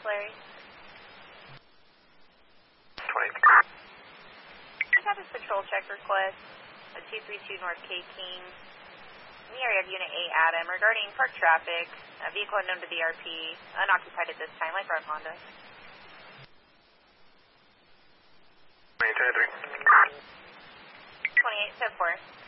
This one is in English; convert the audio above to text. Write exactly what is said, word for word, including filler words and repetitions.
Larry. twenty-three. I have a patrol check request at two three two North K King in the area of Unit eight Adam regarding park traffic, a vehicle unknown to the R P, unoccupied at this time, like our Honda. twenty-three. twenty-eight, so four.